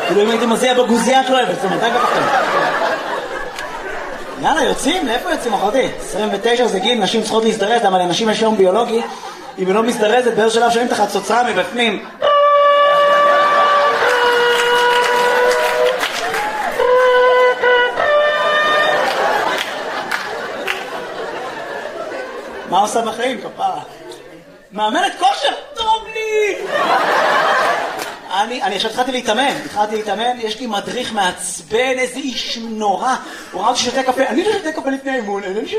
כאילו אם הייתי מזיע בגוזייה את לא אוהבת, זאת מתי כפכם? יאללה, יוצאים? לאיפה יוצאים אחותי? 29 זה גיל, נשים צריכות להזדרז, אבל לנשים יש יום ביולוגי, אם היא לא מזדרזת, באיזה שלב שומעים את החצוצרה מבפנים. מה עושה בחיים, כפרה? מאמנת כושר? טוב לי! אני עכשיו התחלתי להתאמן, יש לי מדריך מעצבן, איזה איש נורא. הוא ראה ששותה קפה, אני לא שותה קפה לפני האימון,